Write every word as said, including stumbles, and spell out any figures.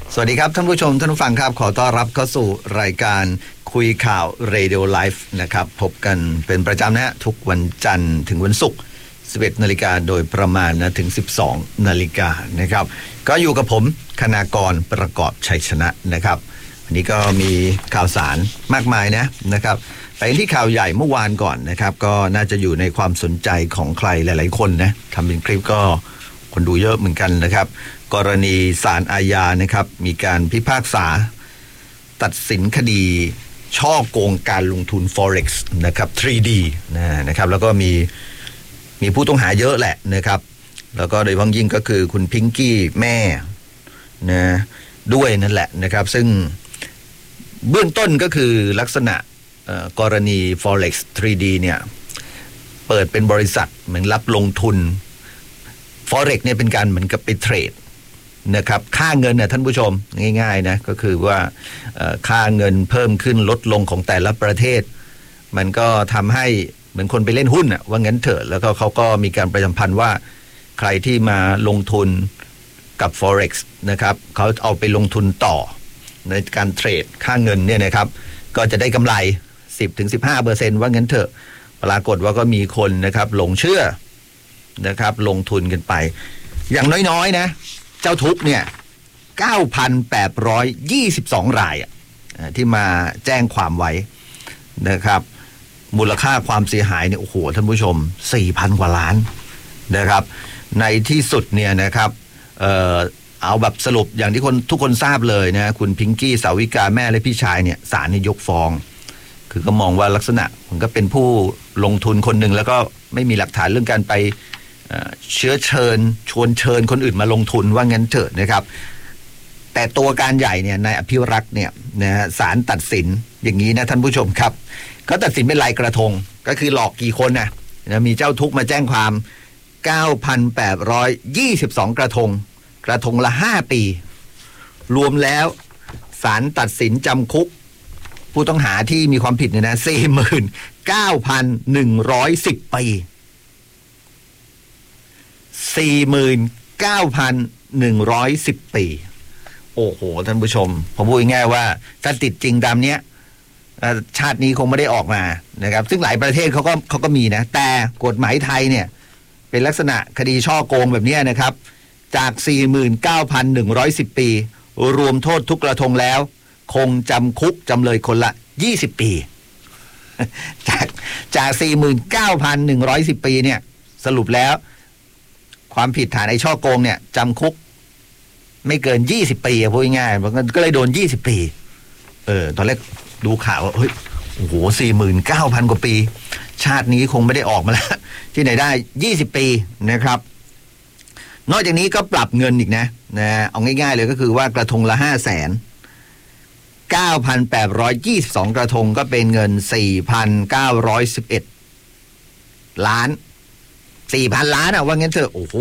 สวัสดีครับท่านผู้ชมท่านผู้ฟังครับขอต้อนรับเข้าสู่รายการคุยข่าว Radio Live นะครับพบกันเป็นประจำนะฮะทุกวันจันทร์ถึงวันศุกร์สิบเอ็ดนาฬิกาโดยประมาณนะถึงสิบสองนาฬิกานะครับก็อยู่กับผมคณากรประกอบชัยชนะนะครับวันนี้ก็มีข่าวสารมากมายนะนะครับไปที่ข่าวใหญ่เมื่อวานก่อนนะครับก็น่าจะอยู่ในความสนใจของใครหลายๆคนนะทำเป็นคลิปก็คนดูเยอะเหมือนกันนะครับกรณีศาลอาญานะครับมีการพิพากษาตัดสินคดีช่อโกงการลงทุน Forex นะครับ ทรี ดี นะครับแล้วก็มีมีผู้ต้องหาเยอะแหละนะครับแล้วก็โดยเฉพาะยิ่งก็คือคุณพิงกี้แม่นะด้วยนั่นแหละนะครับซึ่งเบื้องต้นก็คือลักษณะกรณี Forex ทรี ดี เนี่ยเปิดเป็นบริษัทเหมือนรับลงทุน Forex เนี่ยเป็นการเหมือนกับไปเทรดนะครับค่าเงินนะท่านผู้ชมง่ายๆนะก็คือว่าค่าเงินเพิ่มขึ้นลดลงของแต่ละประเทศมันก็ทำให้เหมือนคนไปเล่นหุ้นอะว่างั้นเถอะแล้วก็เขาก็มีการประชาสัมพันธ์ว่าใครที่มาลงทุนกับ Forex นะครับเขาเอาไปลงทุนต่อในการเทรดค่าเงินเนี่ยนะครับก็จะได้กำไร สิบถึงสิบห้าเปอร์เซ็นต์ ว่างั้นเถอะปรากฏว่าก็มีคนนะครับหลงเชื่อนะครับลงทุนกันไปอย่างน้อยๆนะเจ้าทุกเนี่ย เก้าพันแปดร้อยยี่สิบสอง รายอ่ะที่มาแจ้งความไว้นะครับมูลค่าความเสียหายเนี่ยโอ้โหท่านผู้ชม สี่พัน กว่าล้านนะครับในที่สุดเนี่ยนะครับเอ่อเอาแบบสรุปอย่างที่คนทุกคนทราบเลยนะคุณพิงกี้สาวิกาแม่และพี่ชายเนี่ยศาลเนี่ยยกฟ้องคือก็มองว่าลักษณะมันก็เป็นผู้ลงทุนคนหนึ่งแล้วก็ไม่มีหลักฐานเรื่องการไปเชื้อเชิญชวนเชิญคนอื่นมาลงทุนว่างั้นเถอะนะครับแต่ตัวการใหญ่เนี่ยนายอภิรักษ์เนี่ยนะศาลตัดสินอย่างนี้นะท่านผู้ชมครับก็ตัดสินเป็นลายกระทงก็คือหลอกกี่คนนะนะมีเจ้าทุกข์มาแจ้งความ เก้าพันแปดร้อยยี่สิบสอง กระทงกระทงละห้าปีรวมแล้วศาลตัดสินจำคุกผู้ต้องหาที่มีความผิดเนี่ยนะ สี่หมื่นเก้าพันหนึ่งร้อยสิบ ปีสี่หมื่นเก้าพันหนึ่งร้อยสิบ ปีโอ้โหท่านผู้ชมผมพูดง่ายๆว่าถ้าติดจริงตามเนี้ยชาตินี้คงไม่ได้ออกมานะครับซึ่งหลายประเทศเขาก็เขาก็มีนะแต่กฎหมายไทยเนี่ยเป็นลักษณะคดีช่อโกงแบบนี้นะครับจาก สี่หมื่นเก้าพันหนึ่งร้อยสิบ ปีรวมโทษทุกกระทงแล้วคงจำคุกจำเลยคนละยี่สิบปีจากจาก สี่หมื่นเก้าพันหนึ่งร้อยสิบ ปีเนี่ยสรุปแล้วความผิดฐานไอ้ช่อโกงเนี่ยจำคุกไม่เกินยี่สิบปีพูดง่ายๆมันก็เลยโดนยี่สิบปีเออตอนแรกดูข่าวว่าเฮ้ยโอ้โห สี่หมื่นเก้าพัน กว่าปีชาตินี้คงไม่ได้ออกมาแล้วที่ไหนได้ยี่สิบปีนะครับนอกจากนี้ก็ปรับเงินอีกนะนะเอาง่ายๆเลยก็คือว่ากระทงละ ห้าแสนเก้าพันแปดร้อยยี่สิบสอง กระทงก็เป็นเงิน สี่พันเก้าร้อยสิบเอ็ด ล้าน สี่พัน ล้านอ่ะว่างั้นเถอะโอ้โห